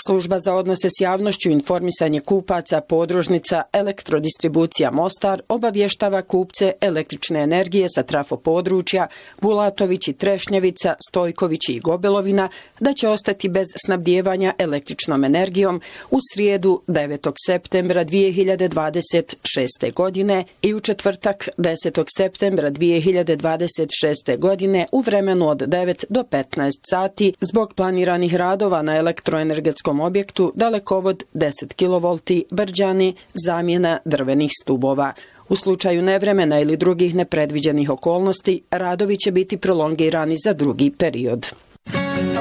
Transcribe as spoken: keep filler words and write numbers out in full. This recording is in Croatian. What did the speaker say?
Služba za odnose s javnošću i informisanje kupaca podružnica Elektrodistribucija Mostar obavještava kupce električne energije sa trafo područja Bulatović i Trešnjevica, Stojković i Gobelovina da će ostati bez snabdijevanja električnom energijom u srijedu devetog septembra dvije hiljade dvadeset šeste. godine i u četvrtak desetog septembra dvije hiljade dvadeset šeste. godine u vremenu od devet do petnaest sati zbog planiranih radova na elektroenergetskom objektu dalekovod deset kilovolti Brđani, zamjena drvenih stubova. U slučaju nevremena ili drugih nepredviđenih okolnosti, radovi će biti prolongirani za drugi period.